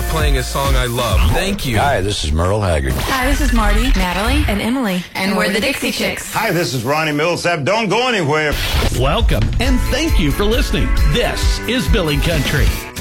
playing a song I love. Thank you. Hi, this is Merle Haggard. Hi, this is Marty, Natalie, and Emily. And we're the Dixie Chicks. Hi, this is Ronnie Millsap. Don't go anywhere. Welcome, and thank you for listening. This is Billy Country.